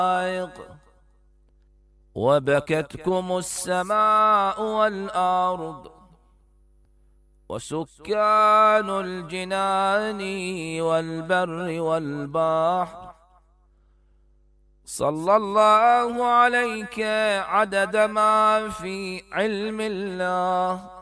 وبكتكم السماء والأرض وسكان الجنان والبر والبحر. صلى الله عليك عدد ما في علم الله